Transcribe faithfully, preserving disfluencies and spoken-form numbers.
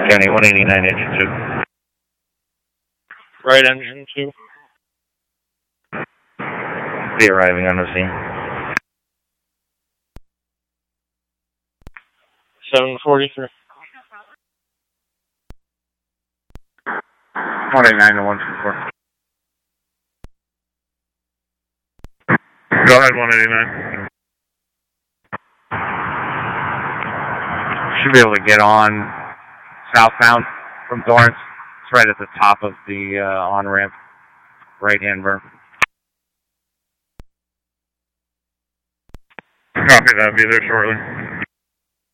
County one eighty-nine, engine two. Right engine two. Be arriving on the scene. seven forty-three. one eighty-nine to one two four. Go ahead, one eighty-nine. Should be able to get on southbound from Torrance. It's right at the top of the uh, on-ramp, right-hand berm. Copy that. Be there shortly.